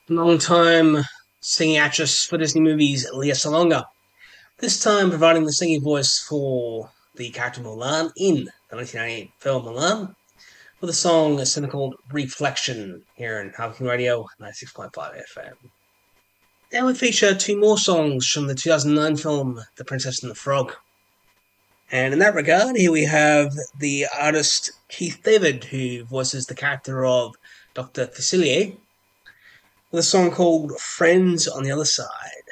Long-time singing actress for Disney movies, Lea Salonga. This time providing the singing voice for the character Mulan in the 1998 film Mulan, with a song simply called Reflection here in Hawking Radio 96.5 FM. Now we feature two more songs from the 2009 film The Princess and the Frog. And in that regard, here we have the artist Keith David, who voices the character of Dr. Facilier, with a song called Friends on the Other Side.